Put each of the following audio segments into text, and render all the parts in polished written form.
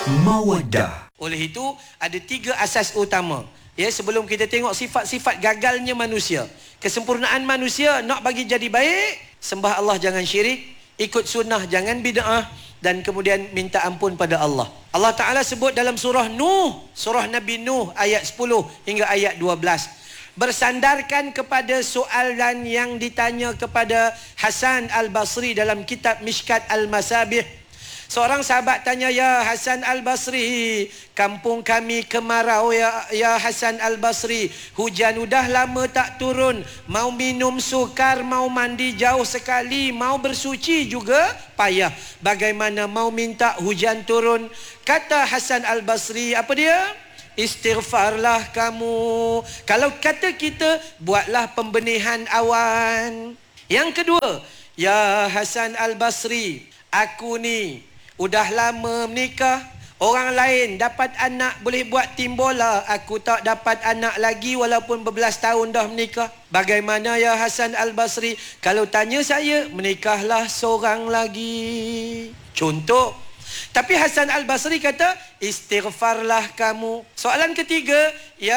Mawaddah. Oleh itu, ada 3 asas utama. Ya, sebelum kita tengok sifat-sifat gagalnya manusia. Kesempurnaan manusia, nak bagi jadi baik, sembah Allah jangan syirik, ikut sunnah jangan bid'ah, dan kemudian minta ampun pada Allah. Allah Ta'ala sebut dalam surah Nuh, surah Nabi Nuh ayat 10 hingga ayat 12. Bersandarkan kepada soalan yang ditanya kepada Hasan Al-Basri dalam kitab Mishkat Al-Masabih. Seorang sahabat tanya, "Ya Hasan Al-Basri, kampung kami kemarau ya Hasan Al-Basri. Hujan udah lama tak turun. Mau minum sukar, mau mandi jauh sekali, mau bersuci juga payah. Bagaimana mau minta hujan turun?" Kata Hasan Al-Basri, apa dia? "Istighfarlah kamu. Kalau kata kita, buatlah pembenihan awan." Yang kedua, "Ya Hasan Al-Basri, aku ni udah lama menikah. Orang lain dapat anak boleh buat tim bola. Aku tak dapat anak lagi walaupun berbelas tahun dah menikah. Bagaimana ya Hasan Al-Basri? Kalau tanya saya, menikahlah seorang lagi." Contoh. Tapi Hasan Al-Basri kata, "Istighfarlah kamu." Soalan ketiga, "Ya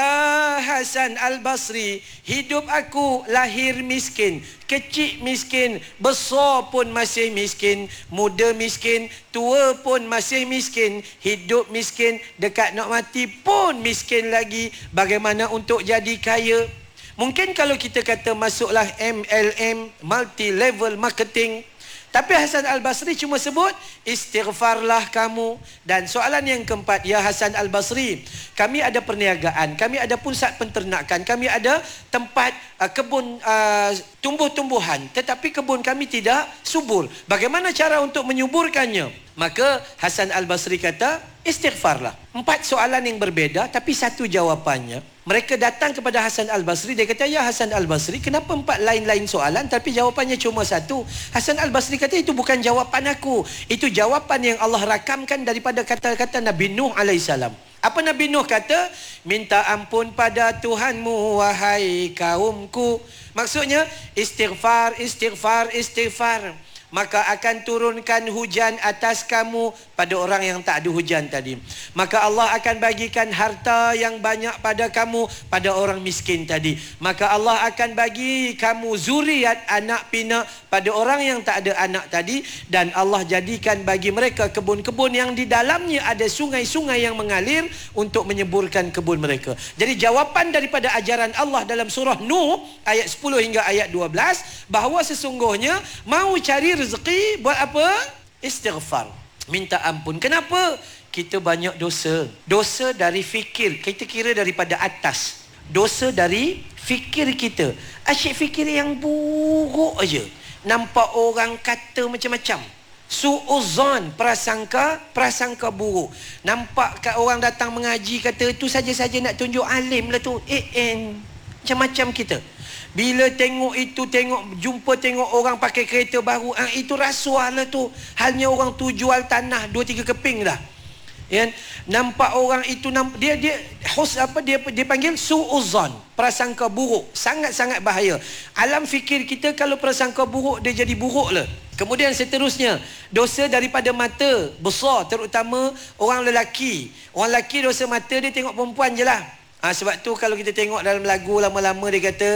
Hasan Al-Basri, hidup aku lahir miskin, kecil miskin, besar pun masih miskin, muda miskin, tua pun masih miskin, hidup miskin, dekat nak mati pun miskin lagi. Bagaimana untuk jadi kaya?" Mungkin kalau kita kata masuklah MLM, multi level marketing. Tapi Hasan Al-Basri cuma sebut, "Istighfarlah kamu." Dan soalan yang keempat, "Ya Hasan Al-Basri, kami ada perniagaan, kami ada pusat penternakan, kami ada tempat kebun tumbuh-tumbuhan, tetapi kebun kami tidak subur. Bagaimana cara untuk menyuburkannya?" Maka Hasan Al-Basri kata, "Istighfarlah." 4 soalan yang berbeda, tapi satu jawapannya. Mereka datang kepada Hasan Al-Basri, dia kata, "Ya Hasan Al-Basri, kenapa 4 lain-lain soalan tapi jawapannya cuma satu?" Hasan Al-Basri kata, "Itu bukan jawapan aku. Itu jawapan yang Allah rakamkan daripada kata-kata Nabi Nuh alaihissalam." Apa Nabi Nuh kata? "Minta ampun pada Tuhanmu, wahai kaumku." Maksudnya, istighfar, istighfar, istighfar. Maka akan turunkan hujan atas kamu pada orang yang tak ada hujan tadi. Maka Allah akan bagikan harta yang banyak pada kamu pada orang miskin tadi. Maka Allah akan bagi kamu zuriat anak pinak pada orang yang tak ada anak tadi. Dan Allah jadikan bagi mereka kebun-kebun yang di dalamnya ada sungai-sungai yang mengalir untuk menyeburkan kebun mereka. Jadi jawapan daripada ajaran Allah dalam surah Nuh ayat 10 hingga ayat 12, bahawa sesungguhnya mau cari rezeki buat apa? Istighfar, minta ampun. Kenapa? Kita banyak dosa. Dosa dari fikir, kita kira daripada atas. Dosa dari fikir kita. Asyik fikir yang buruk aja. Nampak orang kata macam-macam. Su'uzan, prasangka buruk. Nampak kat orang datang mengaji, kata tu saja-saja nak tunjuk alim lah tu. Macam-macam kita. Bila tengok jumpa orang pakai kereta baru, itu rasuah lah tu. Halnya orang tu jual tanah 2-3 keping dah. Ya, nampak orang itu dia panggil su'uzan, prasangka buruk. Sangat-sangat bahaya. Alam fikir kita kalau prasangka buruk, dia jadi buruk lah. Kemudian seterusnya, dosa daripada mata besar, terutama orang lelaki. Orang lelaki dosa mata dia tengok perempuan je lah. Sebab tu kalau kita tengok dalam lagu lama-lama dia kata,